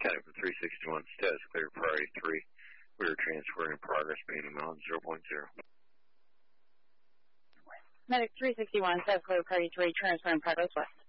Medic from 361, status clear, priority 3. We are transferring in progress, Banning Mountain 0.0. Medic 361, status clear, priority 3, transfer in progress west.